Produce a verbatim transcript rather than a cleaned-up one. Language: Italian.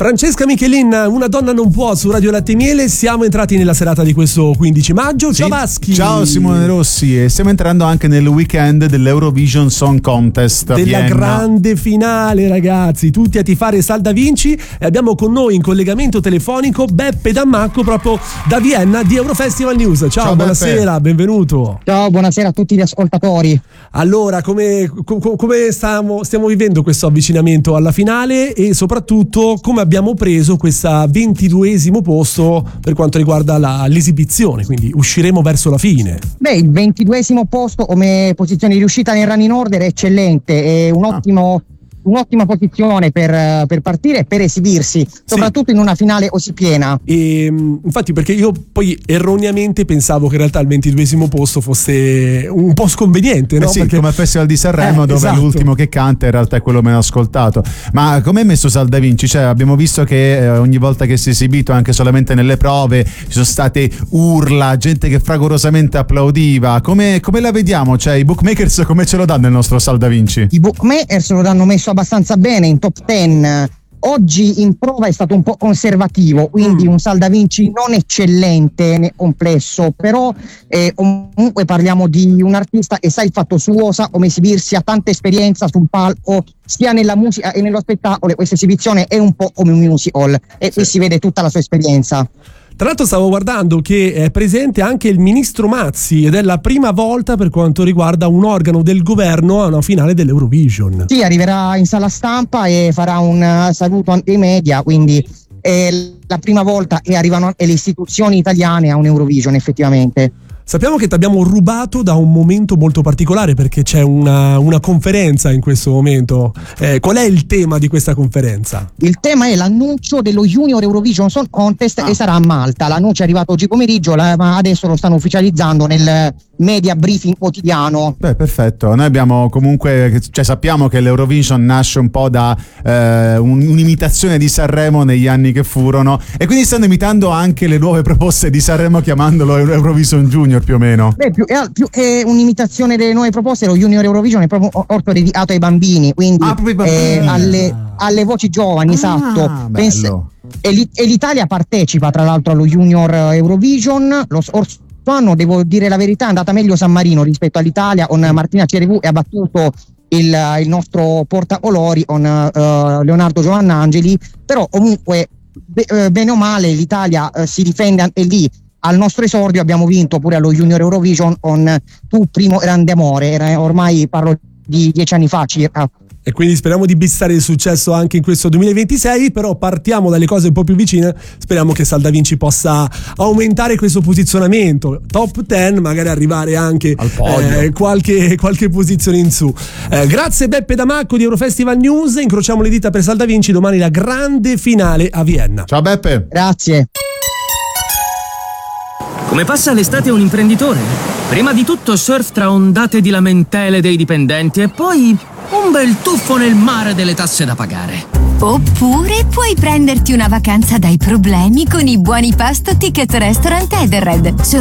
Francesca Michelin, Una donna non può, su Radio Latte e Miele. Siamo entrati nella serata di questo quindici maggio. Ciao sì. Vaschi. Ciao Simone Rossi, e stiamo entrando anche nel weekend dell'Eurovision Song Contest della Vienna. Grande finale, ragazzi, tutti a tifare Salda Vinci, e abbiamo con noi in collegamento telefonico Beppe Dammacco, proprio da Vienna, di Eurofestival News. Ciao, Ciao buonasera, Beppe. benvenuto. Ciao, buonasera a tutti gli ascoltatori. Allora, come, com, come stiamo, stiamo vivendo questo avvicinamento alla finale, e soprattutto come abbiamo preso questo ventiduesimo posto per quanto riguarda la, l'esibizione, quindi usciremo verso la fine. Beh, il ventiduesimo posto come posizione di riuscita nel running order è eccellente, è un ottimo... Ah. Un'ottima posizione per, per partire e per esibirsi, soprattutto sì. in una finale così piena. E, infatti, perché io poi erroneamente pensavo che in realtà il ventiduesimo posto fosse un po' sconveniente, no? Eh sì, perché... come al Festival di Sanremo, eh, dove esatto. l'ultimo che canta in realtà è quello meno ascoltato. Ma com'è messo Salda Vinci? Cioè, abbiamo visto che eh, ogni volta che si è esibito, anche solamente nelle prove, ci sono state urla, gente che fragorosamente applaudiva. Come, come la vediamo? Cioè, i bookmakers come ce lo danno il nostro Salda Vinci? I bookmakers lo danno messo abbastanza bene in top dieci. Oggi in prova è stato un po' conservativo, quindi mm. un Salda Vinci non eccellente nel complesso, però eh, comunque parliamo di un artista che sa il fatto suo, sa come esibirsi, ha tanta esperienza sul palco, sia nella musica e nello spettacolo. Questa esibizione è un po' come un musical e sì. qui si vede tutta la sua esperienza. Tra l'altro stavo guardando che è presente anche il ministro Mazzi, ed è la prima volta per quanto riguarda un organo del governo a una finale dell'Eurovision. Sì, arriverà in sala stampa e farà un saluto ai media, quindi è la prima volta che arrivano le istituzioni italiane a un Eurovision effettivamente. Sappiamo che ti abbiamo rubato da un momento molto particolare, perché c'è una, una conferenza in questo momento. Eh, qual è il tema di questa conferenza? Il tema è l'annuncio dello Junior Eurovision Song Contest ah. che sarà a Malta. L'annuncio è arrivato oggi pomeriggio, la, ma adesso lo stanno ufficializzando nel media briefing quotidiano. Beh, perfetto. Noi abbiamo comunque, cioè sappiamo che l'Eurovision nasce un po' da eh, un, un'imitazione di Sanremo negli anni che furono, e quindi stanno imitando anche le nuove proposte di Sanremo chiamandolo Eurovision Junior più o meno. Beh, più, è, più che un'imitazione delle nuove proposte, lo Junior Eurovision è proprio orto dedicato ai bambini, quindi ah, bambini. Eh, alle, alle voci giovani, ah, esatto. Penso, e, e l'Italia partecipa tra l'altro allo Junior Eurovision. Lo scorso anno, devo dire la verità, è andata meglio San Marino rispetto all'Italia, con Martina Cerevu e ha battuto il, il nostro portacolori con uh, Leonardo Giovannangeli, però comunque be, uh, bene o male l'Italia uh, si difende anche lì. Al nostro esordio abbiamo vinto pure allo Junior Eurovision con Tu primo grande amore, era ormai parlo di dieci anni fa circa. E quindi speriamo di bissare il successo anche in questo duemilaventisei, però partiamo dalle cose un po' più vicine. Speriamo che Salda Vinci possa aumentare questo posizionamento top dieci, magari arrivare anche al podio, eh, qualche, qualche posizione in su. Eh, grazie Beppe Dammacco di Eurofestival News, incrociamo le dita per Salda Vinci, domani la grande finale a Vienna. Ciao Beppe. Grazie. Come passa l'estate un imprenditore? Prima di tutto surf tra ondate di lamentele dei dipendenti e poi un bel tuffo nel mare delle tasse da pagare. Oppure puoi prenderti una vacanza dai problemi con i buoni pasto Ticket Restaurant Edenred.